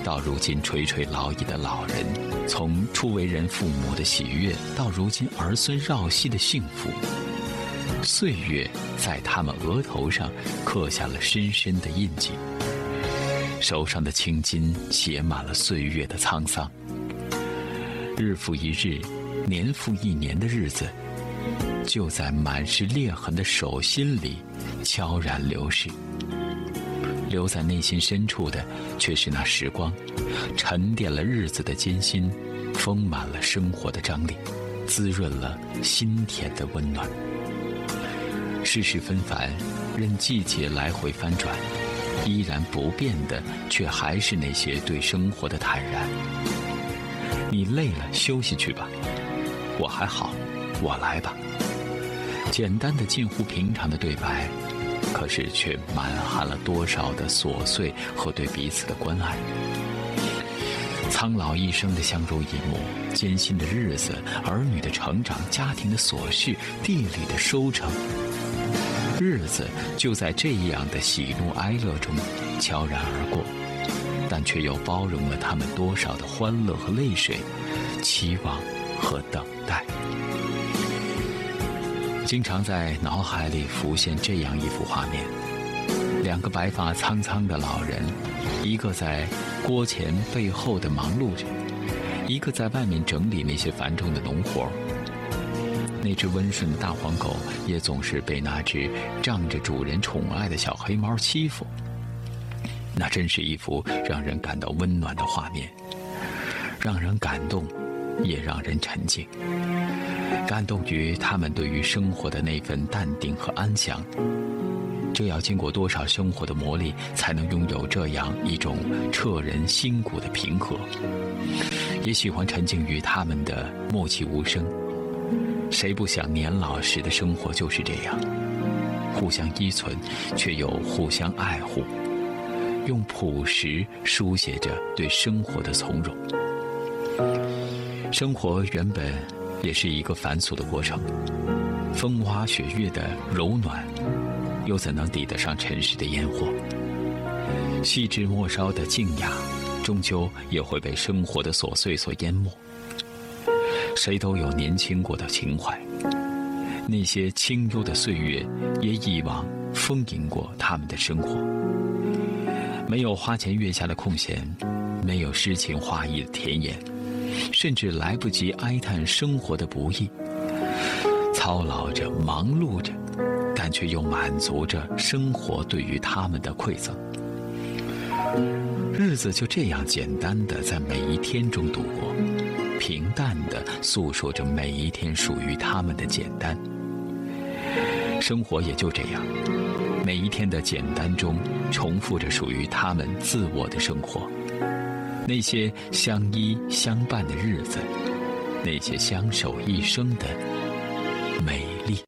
到如今垂垂老矣的老人，从初为人父母的喜悦，到如今儿孙绕膝的幸福，岁月在他们额头上刻下了深深的印记，手上的青筋写满了岁月的沧桑。日复一日，年复一年的日子，就在满是裂痕的手心里悄然流逝。留在内心深处的却是那时光，沉淀了日子的艰辛，丰满了生活的张力，滋润了心田的温暖。世事纷繁，任季节来回翻转，依然不变的却还是那些对生活的坦然。你累了休息去吧，我还好，我来吧。简单的近乎平常的对白，可是却满含了多少的琐碎和对彼此的关爱。苍老一生的相濡以沫，艰辛的日子，儿女的成长，家庭的琐事，地里的收成，日子就在这样的喜怒哀乐中悄然而过，但却又包容了他们多少的欢乐和泪水，期望和等待。经常在脑海里浮现这样一幅画面：两个白发苍苍的老人，一个在锅前背后的忙碌着，一个在外面整理那些繁重的农活。那只温顺的大黄狗也总是被那只仗着主人宠爱的小黑猫欺负。那真是一幅让人感到温暖的画面，让人感动，也让人沉静。感动于他们对于生活的那份淡定和安详，这要经过多少生活的磨砺，才能拥有这样一种彻人心骨的平和。也喜欢沉浸于他们的默契无声。谁不想年老时的生活就是这样，互相依存，却又互相爱护，用朴实书写着对生活的从容。生活原本也是一个繁琐的过程，风花雪月的柔暖，又怎能抵得上尘世的烟火？细枝末梢的静雅，终究也会被生活的琐碎所淹没。谁都有年轻过的情怀，那些清幽的岁月也一往丰盈过他们的生活。没有花前月下的空闲，没有诗情画意的甜言，甚至来不及哀叹生活的不易。操劳着，忙碌着，但却又满足着生活对于他们的馈赠。日子就这样简单的在每一天中度过，平淡地诉说着每一天属于他们的简单。生活也就这样，每一天的简单中重复着属于他们自我的生活。那些相依相伴的日子，那些相守一生的美丽。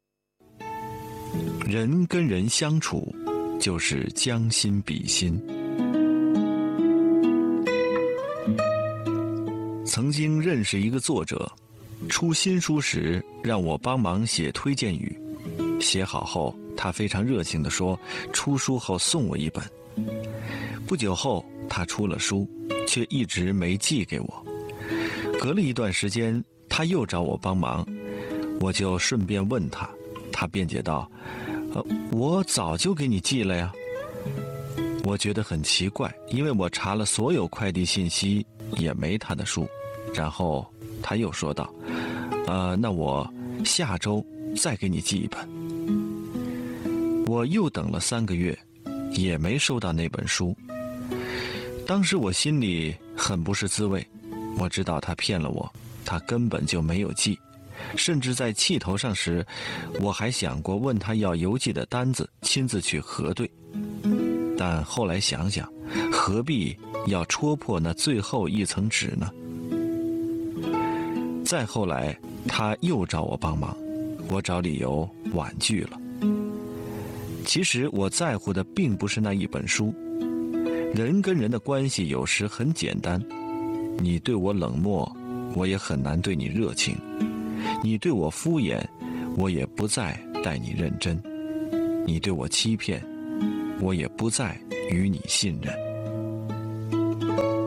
人跟人相处，就是将心比心。曾经认识一个作者，出新书时让我帮忙写推荐语，写好后他非常热情地说出书后送我一本。不久后他出了书，却一直没寄给我。隔了一段时间他又找我帮忙，我就顺便问他，他辩解道我早就给你寄了呀。我觉得很奇怪，因为我查了所有快递信息也没他的书。然后他又说道那我下周再给你寄一本。我又等了3个月，也没收到那本书。当时我心里很不是滋味，我知道他骗了我，他根本就没有寄。甚至在气头上时，我还想过问他要邮寄的单子，亲自去核对。但后来想想，何必要戳破那最后一层纸呢？再后来他又找我帮忙，我找理由婉拒了。其实我在乎的并不是那一本书，人跟人的关系有时很简单，你对我冷漠，我也很难对你热情；你对我敷衍，我也不再待你认真；你对我欺骗，我也不再与你信任。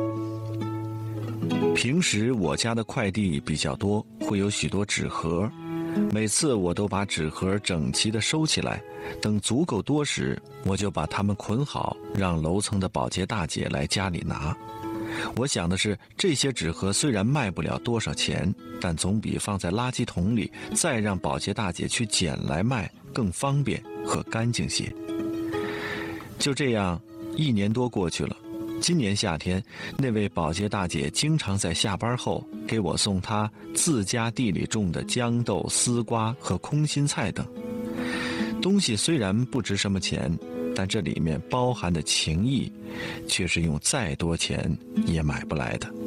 平时我家的快递比较多，会有许多纸盒，每次我都把纸盒整齐地收起来，等足够多时，我就把它们捆好，让楼层的保洁大姐来家里拿。我想的是，这些纸盒虽然卖不了多少钱，但总比放在垃圾桶里再让保洁大姐去捡来卖更方便和干净些。就这样，1年多过去了。今年夏天，那位保洁大姐经常在下班后给我送她自家地里种的豇豆、丝瓜和空心菜等。东西虽然不值什么钱，但这里面包含的情谊，却是用再多钱也买不来的。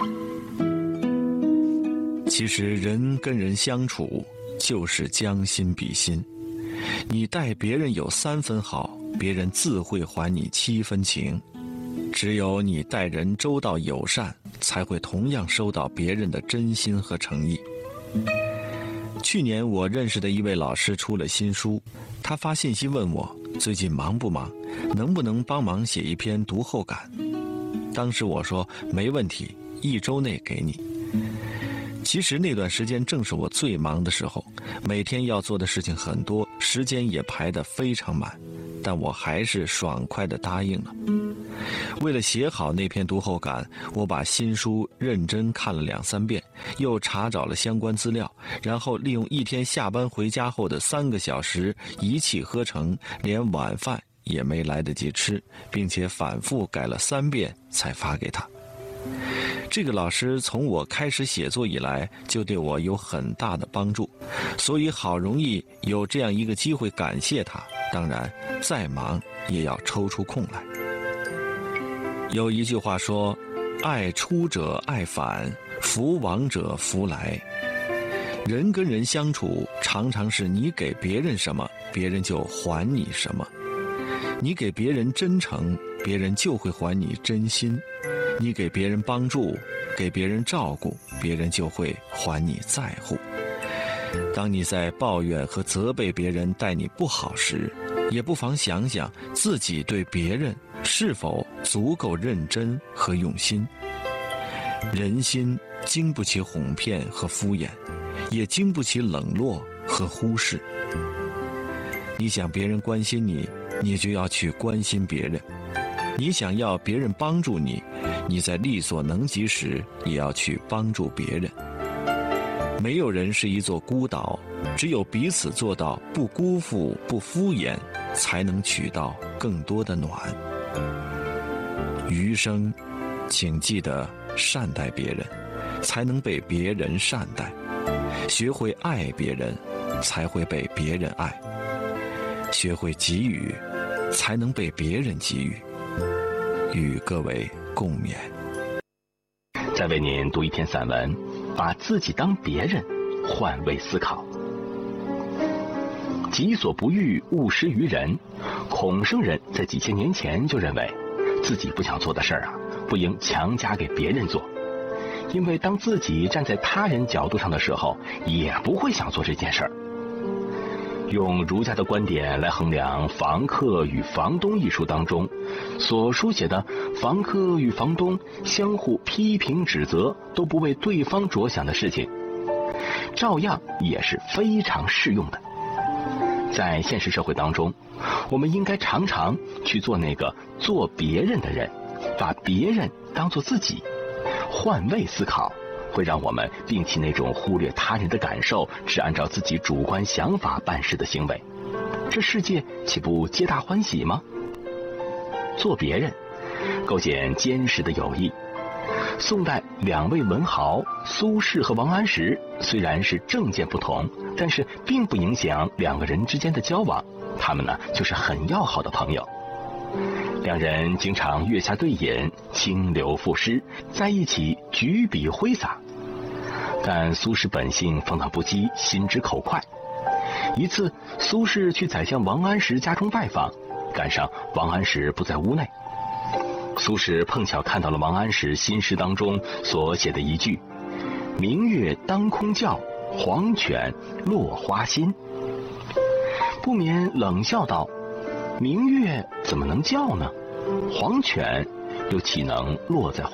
其实人跟人相处，就是将心比心。你待别人有3分好，别人自会还你7分情。只有你待人周到友善，才会同样收到别人的真心和诚意。去年我认识的一位老师出了新书，他发信息问我最近忙不忙，能不能帮忙写一篇读后感。当时我说没问题，1周内给你。其实那段时间正是我最忙的时候，每天要做的事情很多，时间也排得非常满，但我还是爽快地答应了。为了写好那篇读后感，我把新书认真看了2、3遍，又查找了相关资料，然后利用1天下班回家后的3个小时一气呵成，连晚饭也没来得及吃，并且反复改了3遍才发给他。这个老师从我开始写作以来就对我有很大的帮助，所以好容易有这样一个机会感谢他，当然再忙也要抽出空来。有一句话说，爱出者爱返，福往者福来。人跟人相处，常常是你给别人什么，别人就还你什么。你给别人真诚，别人就会还你真心。你给别人帮助，给别人照顾，别人就会还你在乎。当你在抱怨和责备别人待你不好时，也不妨想想自己对别人是否足够认真和用心。人心经不起哄骗和敷衍，也经不起冷落和忽视。你想别人关心你，你就要去关心别人；你想要别人帮助你，你在力所能及时也要去帮助别人。没有人是一座孤岛，只有彼此做到不辜负、不敷衍，才能取到更多的暖。余生，请记得善待别人，才能被别人善待；学会爱别人，才会被别人爱；学会给予，才能被别人给予。与各位共勉。 再为您读一篇散文，把自己当别人，换位思考。己所不欲，勿施于人。孔圣人在几千年前就认为，自己不想做的事儿不应强加给别人做，因为当自己站在他人角度上的时候，也不会想做这件事儿。用儒家的观点来衡量《房客与房东》一书当中所书写的房客与房东相互批评指责，都不为对方着想的事情，照样也是非常适用的。在现实社会当中，我们应该常常去做那个做别人的人，把别人当作自己。换位思考会让我们摒弃那种忽略他人的感受，只按照自己主观想法办事的行为，这世界岂不皆大欢喜吗？做别人，构建坚实的友谊。宋代2位文豪苏轼和王安石虽然是政见不同，但是并不影响2个人之间的交往，他们就是很要好的朋友。2人经常月下对饮，清流赋诗，在一起举笔挥洒。但苏轼本性放荡不羁，心直口快。一次，苏轼去宰相王安石家中拜访，赶上王安石不在屋内。苏轼碰巧看到了王安石新诗当中所写的一句：“明月当空叫，黄犬落花心。”不免冷笑道：“明月怎么能叫呢？黄犬又岂能落在